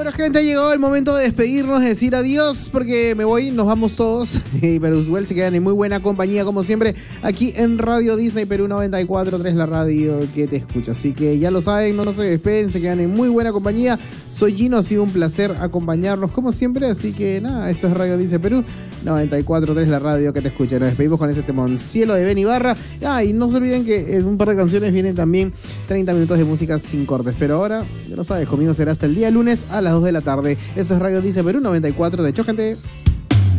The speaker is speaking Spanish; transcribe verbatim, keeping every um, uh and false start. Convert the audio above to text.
Bueno, gente, ha llegado el momento de despedirnos, de decir adiós, porque me voy, nos vamos todos. Pero igual se quedan en muy buena compañía, como siempre, aquí en Radio Disney Perú noventa y cuatro punto tres, la radio que te escucha. Así que ya lo saben, no, no se despeden, se quedan en muy buena compañía. Soy Gino, ha sido un placer acompañarnos, como siempre. Así que nada, esto es Radio Disney Perú noventa y cuatro punto tres, la radio que te escucha. Nos despedimos con ese temón Cielo de Ben Ibarra. Ah, y no se olviden que en un par de canciones vienen también treinta minutos de música sin cortes. Pero ahora, ya lo sabes, conmigo será hasta el día lunes a las dos de la tarde. Eso es Radio Disney Perú noventa y cuatro. De hecho, gente...